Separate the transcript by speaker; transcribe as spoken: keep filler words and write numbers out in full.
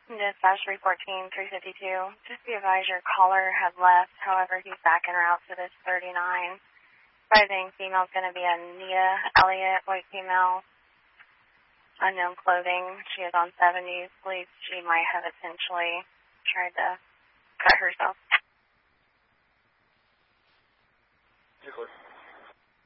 Speaker 1: Dispatch three fourteen, three fifty-two. Just be advised your caller had left. However, he's back en route to this thirty-nine. Advising female is going to be Anita Elliott, white female, unknown clothing. She is on seventies. Believes she might have potentially tried to cut herself.